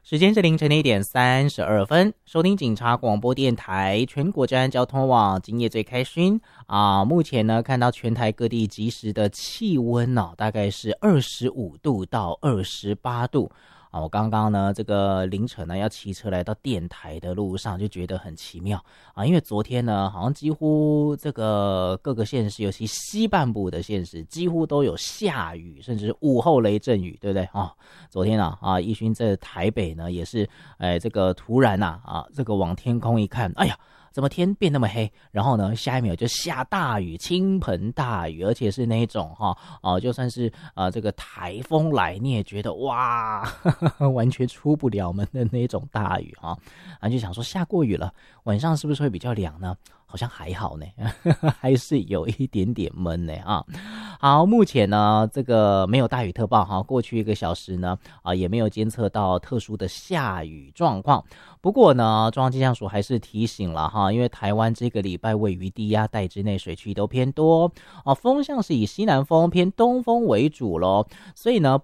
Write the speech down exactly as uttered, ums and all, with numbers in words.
时间是凌晨的一点三十二分，收听警察广播电台全国治安交通网，今夜最开心啊！目前呢，看到全台各地即时的气温呢、哦，大概是二十五度到二十八度。啊，我刚刚呢，这个凌晨呢要骑车来到电台的路上，就觉得很奇妙啊，因为昨天呢，好像几乎这个各个县市，尤其西半部的县市，几乎都有下雨，甚至午后雷阵雨，对不对啊、哦？昨天啊啊，义勋在台北呢也是，哎，这个突然呐 啊, 啊，这个往天空一看，哎呀。怎么天变那么黑？然后呢，下一秒就下大雨，倾盆大雨，而且是那种哈哦、啊，就算是啊这个台风来，你也觉得哇，呵呵完全出不了门的那种大雨哈啊，就想说下过雨了，晚上是不是会比较凉呢？好像还好呢，呵呵还是有一点点闷呢啊。好，目前呢这个没有大雨特报哈，过去一个小时呢啊也没有监测到特殊的下雨状况。不过呢，中央气象署还是提醒了哈，因为台湾这个礼拜位于低压带之内，水汽都偏多哦，风向是以西南风偏东风为主咯，所以呢，